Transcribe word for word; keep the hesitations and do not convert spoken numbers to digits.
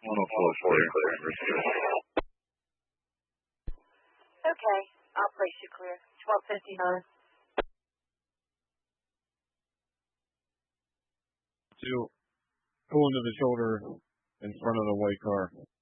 one oh four clear. Okay, I'll place you clear. twelve fifty-nine. Two, pull into the shoulder in front of the white car.